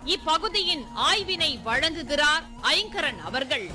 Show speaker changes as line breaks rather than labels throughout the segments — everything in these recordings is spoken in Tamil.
இப்பகுதியின் ஆய்வினை வழங்குகிறார் ஐங்கரன் அவர்கள்.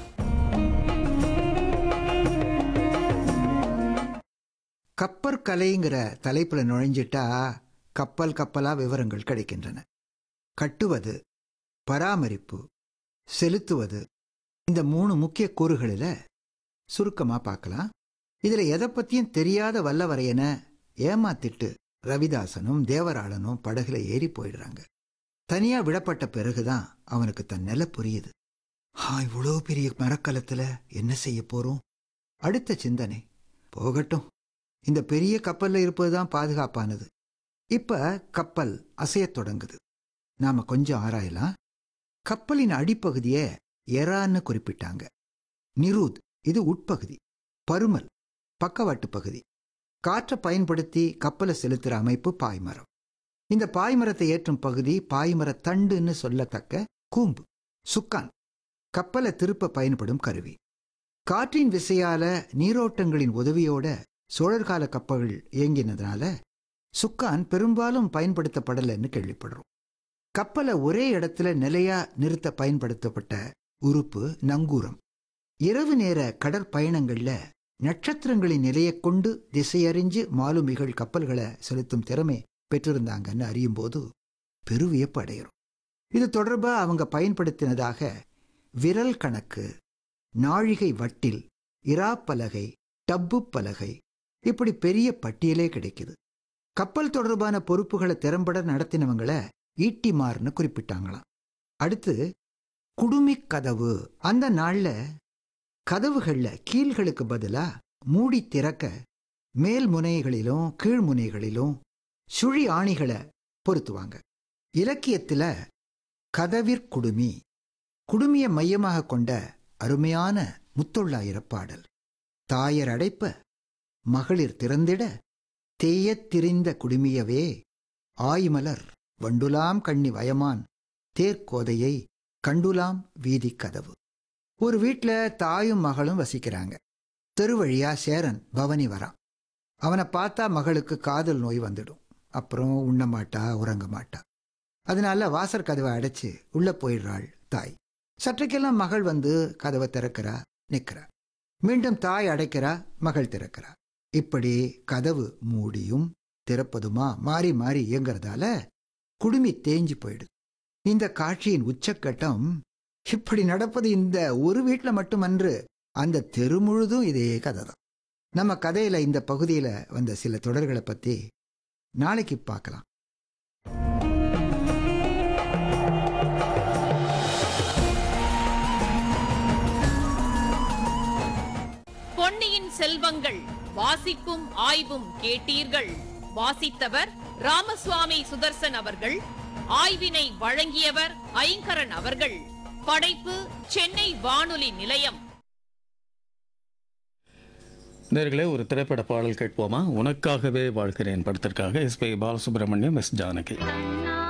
கப்பற்கலைங்கிற தலைப்புல நுழைஞ்சிட்டா கப்பல் கப்பலா விவரங்கள் கிடைக்கின்றன. கட்டுவது, பராமரிப்பு, செலுத்துவது, இந்த 3 முக்கிய கூறுகளில சுருக்கமா பார்க்கலாம். இதுல எதை பத்தியும் தெரியாத வல்லவரையன ஏமாத்திட்டு ரவிதாசனும் தேவராளனும் படகுல ஏறி போயிடுறாங்க. தனியா விடப்பட்ட பிறகுதான் அவனுக்கு தன் நிலை புரியுது. இவ்வளோ பெரிய மரக்கலத்துல என்ன செய்ய போறோம்? அடுத்த சிந்தனை, போகட்டும், இந்த பெரிய கப்பல்ல இருப்பதுதான் பாதுகாப்பானது. இப்ப கப்பல் அசையத் தொடங்குது. நாம கொஞ்சம் ஆராயலாம். கப்பலின் அடிப்பகுதியை எரான்னு குறிப்பிட்டாங்க. நிரூத், இது உட்பகுதி. பருமல், பக்கவாட்டு பகுதி. காற்றை பயன்படுத்தி கப்பலை செலுத்துற அமைப்பு பாய்மரம். இந்த பாய்மரத்தை ஏற்றும் பகுதி பாய்மர தண்டுன்னு சொல்லத்தக்க கூம்பு. சுக்கான், கப்பலை திருப்ப பயன்படும் கருவி. காற்றின் விசையால நீரோட்டங்களின் உதவியோட சோழர்கால கப்பல்கள் இயங்கினதுனால சுக்கான் பெரும்பாலும் பயன்படுத்தப்படலைன்னு கேள்விப்படுறோம். கப்பலை ஒரே இடத்துல நிலையா நிறுத்த பயன்படுத்தப்பட்ட உறுப்பு நங்கூரம். இரவு நேர கடற்பயணங்கள்ல நட்சத்திரங்களின் நிலையை கொண்டு திசையறிஞ்சு மாலுமிகள் கப்பல்களை செலுத்தும் திறமை பெற்றிருந்தாங்கன்னு அறியும் போது பெருவியப்பு அடைகிறோம். இது தொடர்பா அவங்க பயன்படுத்தினதாக விரல் கணக்கு, நாழிகை வட்டில், இராப்பலகை, டப்பு பலகை, இப்படி பெரிய பட்டியலே கிடைக்குது. கப்பல் தொடர்பான பொறுப்புகளை திறம்பட நடத்தினவங்களை ஈட்டிமார்னு குறிப்பிட்டாங்களாம். அடுத்து குடுமி கதவு. அந்த நாள்ல கதவுகள்ல கீழ்களுக்கு பதிலா மூடி திறக்க மேல் முனைகளிலும் கீழ் முனைகளிலும் சுழி ஆணிகளை பொருத்துவாங்க. இலக்கியத்துல கதவிற்குடுமி, குடுமிய மையமாக கொண்ட அருமையான முத்தொள்ளாயிர பாடல். தாயர் அடைப்ப மகளிர் திறந்திட தேயத் திரிந்த குடுமியவே ஆய்மலர் வண்டுலாம் கண்ணி வயமான் தேர்கோதையை கண்டுலாம் வீதி கதவு. ஒரு வீட்டுல தாயும் மகளும் வசிக்கிறாங்க. தெருவழியா சேரன் பவனி வரான். அவனை பார்த்தா மகளுக்கு காதல் நோய் வந்துடும். அப்புறம் உண்ண மாட்டா, உறங்க மாட்டா. அதனால வாசற் கதவை அடைச்சு உள்ள போயிடுறாள் தாய். சற்றைக்கெல்லாம் மகள் வந்து கதவை திறக்கிறா, நிற்கிறா. மீண்டும் தாய் அடைக்கிறா, மகள் திறக்கிறா. இப்படி கதவு மூடியும் திறப்பதுமா மாறி மாறி இயங்குறதால குடுமி தேஞ்சு போயிடுது. இந்த காட்சியின் உச்சக்கட்டம், இப்படி நடப்பது இந்த ஒரு வீட்டில் மட்டுமன்று, அந்த தெரு முழுதும் இதே கதை தான். நம்ம கதையில இந்த பகுதியில வந்த சில தொடர்களை பத்தி நாளைக்கு பார்க்கலாம்.
பொன்னியின் செல்வங்கள் வாசிப்பும் ஆய்வும் கேட்டீர்கள். வாசித்தவர் ராமசுவாமி சுதர்சன் அவர்கள். ஆய்வினை வழங்கியவர் ஐங்கரன் அவர்கள். படைப்பு சென்னை வானொலி நிலையம்.
நேர்களே, ஒரு திரைப்பட பாடல் கேட்போமா? உனக்காகவே வாழ்கிறேன் படத்திற்காக S. B. Balasubramaniam, S. Janaki.